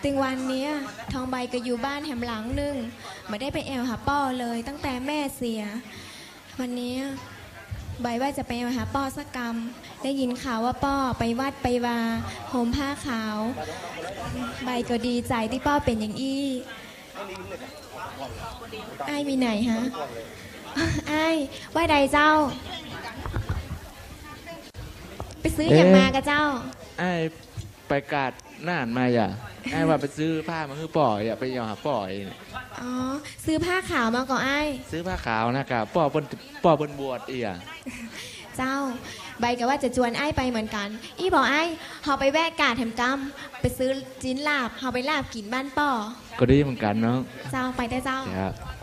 ตึงวันเนี้ยทองใบก็อยู่บ้านแถมหลังนึงไม่ได้ไปแอลหาป้อเลยตั้งแต่แม่เสียวันนี้ใบว่าจะไปแอลหาป้อสักกรรมได้ยินข่าวว่าป้อไปวัดไปวาห่มผ้าขาวใบก็ดีใจที่ป้อเป็นอย่างอี้ไอ้มีไหนฮะไอ้ว่าใดเจ้าไปซื้ออย่างมากับเจ้าไอ้ไปกาดน่านมาอย่าไอ้ว่าไปซื้อผ้ามาคือป่อยอย่าไปยอมหาป่อยอ๋อซื้อผ้าขาวมาก่อนไอ้ซื้อผ้าขาวนะครับป่อบนบวชเอียเจ้าใบก็ว่าจะชวนไอ้ไปเหมือนกันอีบอกไอ้เขาไปแวะกาดแถมกำไปซื้อจิ้นลาบเขาไปลาบกินบ้านป่อก็ดีเหมือนกันเนาะเจ้าไปได้เจ้าครับ